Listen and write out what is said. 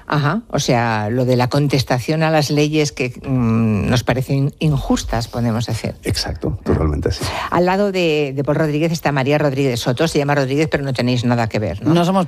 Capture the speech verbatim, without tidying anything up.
Ajá, o sea, lo de la contestación a las leyes que mmm, nos parecen injustas, podemos decir. Exacto, totalmente así. Al lado de, de Paul Rodríguez está María Rodríguez Soto, se llama Rodríguez, pero no tenéis nada que ver, ¿no? No somos